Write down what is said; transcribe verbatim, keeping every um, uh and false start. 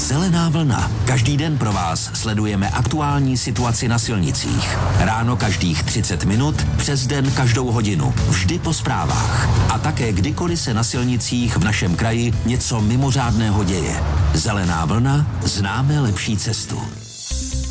Zelená vlna. Každý den pro vás sledujeme aktuální situaci na silnicích. Ráno každých třicet minut, přes den každou hodinu. Vždy po zprávách. A také kdykoliv se na silnicích v našem kraji něco mimořádného děje. Zelená vlna. Známe lepší cestu.